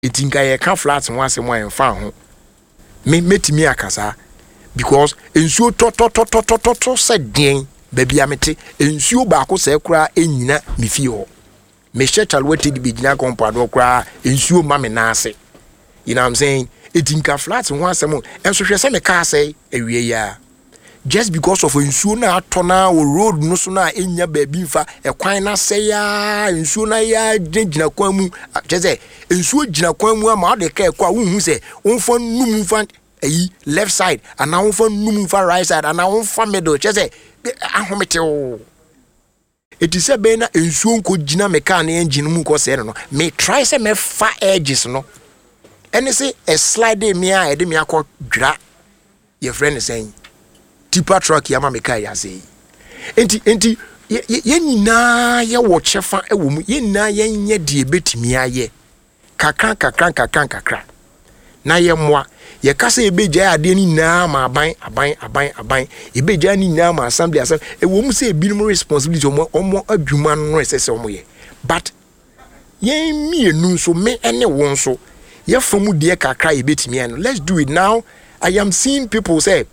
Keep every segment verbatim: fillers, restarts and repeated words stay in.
Etinka ye ka flat ho asem wa emfa ho. Me metimi akasa because ensuo to to to to to to se den baby amete ensuo ba ko se kura enyina me fi ho. Me hye chalwati di bigina compound kura ensuo ma me na ase. You know what I'm saying? Etinka flat ho asem enso hwe se me ka ase ewie ya. Just because of ensuo na atona o road no so na enya baby mfa ekwan na se ya ensuo na ya gina kwan mu je ensuo gina kwan mu ama de ka ekwa wo hu se wonfa num mfa eyi left side and now wonfa num mfa right side and now wonfa middle je se ahomete o etise be na ensuo nko gina meka na engine mu ko se no me try se me fa edges no ene se a slide me a e de me akọ dra your friend is saying tipper truck yama meka ya say enti enti ye nyina ye wo chefa e wo mu ye nyina ye nye de betimi aye kakran kakran kakran kakra na ye moa ye kasa ebeja ade ni na ma aban aban aban aban ebeja ni na ma assembly assembly e wo mu say ebinom responsibility omo omo adwuma no esese omo ye but ye mienu so me ene won so ye fomu de kakra ye betimi an let's do it now. I am seeing people say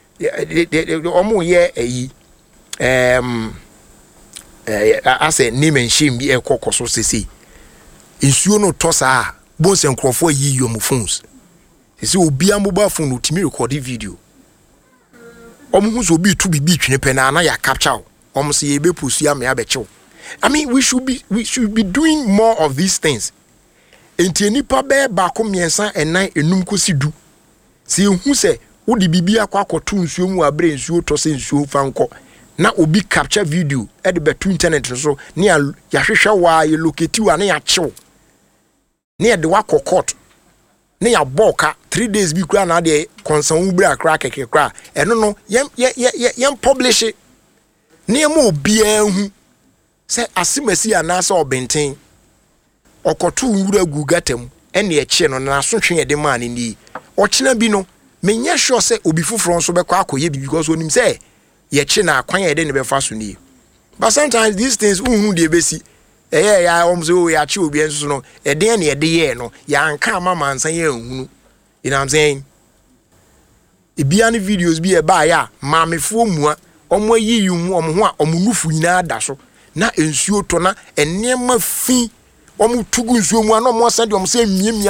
omo ye eyi um I say name and shame be e kokoso sese ensuo no tosa bonse nkrofo yi yo mu phones sese obi a mobile phone utimi record video omo hu so obi tu bibi twene pe na na ya capture omo se ye be pusu ya me abechew. I mean we should be we should be doing more of these things. Enti nipa be ba ko miensa enan enum kosi du se hu se wo di bibi akwa akoto nsuo mu abre nsuo to se nsuo fanko na obi capture video e de betu internet so ne ya hwehwe wa ye locate wa na ya chew ne ya de wa court ne ya boka three days bi kura na de concern wu bra kra keke kra eno no yem ye yem publish ne mo obi ahu se asimasi anasa obenten okoto wura gugatem ene ye che no na so twen ye de man ni o chena bi no menye sure se obi fufuro so be kwa akoye bi because onim se ye che na akwan ye de ne be fa so ni. But sometimes these things unhu de besi eh ya omzo ya che obi enso no e de ne de ye no ya anka mama ansan ye nhunu. You know what I'm saying? Ebia ne videos bi e ba ya mamefo mua omo yi yum omo ho a omo nufu nyina da so na ensuo to na enema fi omo tugu nsuo mu a no mo send omo se mie